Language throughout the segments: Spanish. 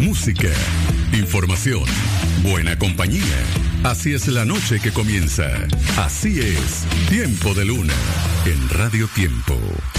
música, información, buena compañía. Así es la noche que comienza. Así es Tiempo de Luna en Radio Tiempo.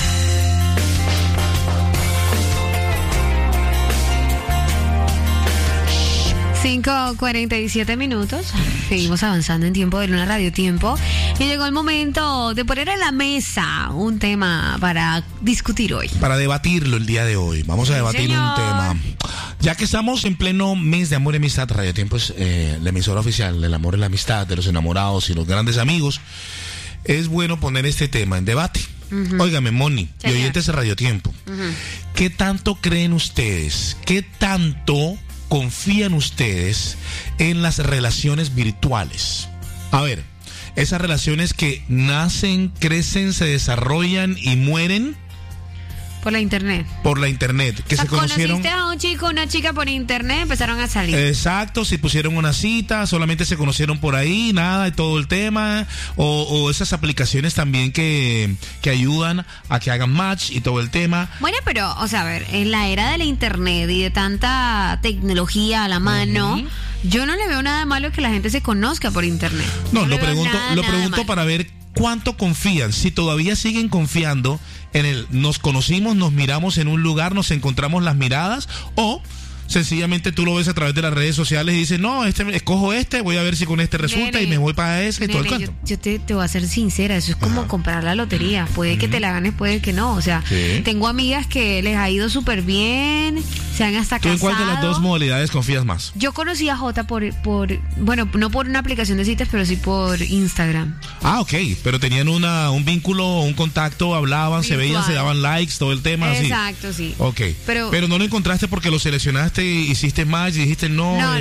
Cinco 47 minutos. Seguimos avanzando en Tiempo de Luna, Radio Tiempo. Y llegó el momento de poner en la mesa un tema para discutir hoy. Para debatirlo el día de hoy. Vamos a debatir un tema. Ya que estamos en pleno mes de amor y amistad, Radio Tiempo es la emisora oficial del amor y la amistad, de los enamorados y los grandes amigos. Es bueno poner este tema en debate. Óigame, Moni, y oyentes de Radio Tiempo. ¿Qué tanto creen ustedes? ¿Qué tanto confían ustedes en las relaciones virtuales? A ver, esas relaciones que nacen, crecen, se desarrollan y mueren por la internet. Por la internet, que se conocieron. Conociste a un chico, una chica por internet, empezaron a salir. Exacto, si pusieron una cita, solamente se conocieron por ahí, nada de todo el tema, o esas aplicaciones también que ayudan a que hagan match y todo el tema. Bueno, pero, o sea, a ver, en la era de la internet y de tanta tecnología a la mano, yo no le veo nada malo que la gente se conozca por internet. No, lo pregunto para ver cuánto confían, si todavía siguen confiando en el nos conocimos, nos miramos en un lugar, nos encontramos las miradas, o sencillamente tú lo ves a través de las redes sociales y dices, no, escojo voy a ver si con este resulta y me voy para ese y todo el cuento. Yo te voy a ser sincera, eso es como comprar la lotería, puede que te la ganes, puede que no, o sea, tengo amigas que les ha ido súper bien, se han hasta casado. ¿Tú en cuál de las dos modalidades confías más? Yo conocí a Jota bueno, no por una aplicación de citas, pero sí por Instagram. Ah, ok, pero tenían un vínculo, un contacto, hablaban, virtual, se veían, se daban likes, todo el tema. Exacto, así. Sí. Ok, pero no lo encontraste porque lo seleccionaste, hiciste match y dijiste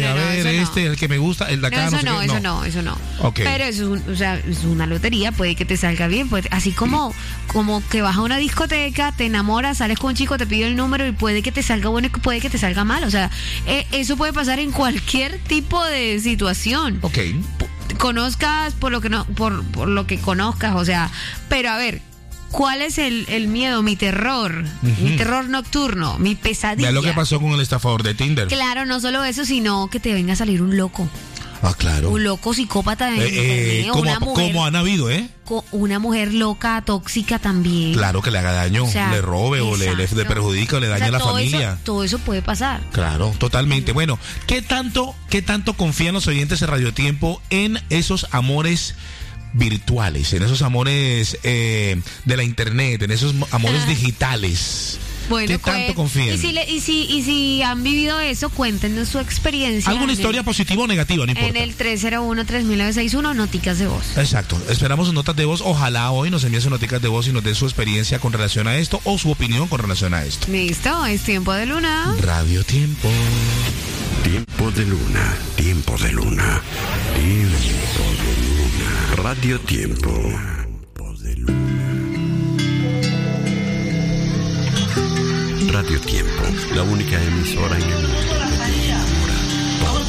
el que me gusta, el de acá, eso no. Okay. Pero eso es una lotería, puede que te salga bien, así como que vas a una discoteca, te enamoras, sales con un chico, te pide el número y puede que te salga bueno y puede que te salga mal, o sea, eso puede pasar en cualquier tipo de situación. Okay. Conozcas por lo que conozcas, o sea, pero a ver, ¿cuál es el miedo, mi terror? Mi terror nocturno, mi pesadilla. Ya lo que pasó con el estafador de Tinder. Claro, no solo eso, sino que te venga a salir un loco. Ah, claro. Un loco psicópata como han habido, una mujer loca, tóxica también. Claro, que le haga daño, le robe o le perjudica o le daña a la familia. Todo eso puede pasar. Claro, totalmente. Bueno, ¿qué tanto confían los oyentes de Radio Tiempo en esos amores virtuales, en esos amores de la internet, en esos amores digitales? Bueno, ¿qué tanto confían? Y si han vivido eso, cuéntenos su experiencia. ¿Alguna historia positiva o negativa? No importa. En el 301-3961, noticas de voz. Exacto. Esperamos sus notas de voz. Ojalá hoy nos envíen sus noticas de voz y nos den su experiencia con relación a esto o su opinión con relación a esto. Listo, es Tiempo de Luna. Radio Tiempo. Tiempo de Luna. Tiempo de Luna. Tiempo de Luna. Radio Tiempo. Tiempo de Luna. Radio Tiempo, la única emisora en el mundo que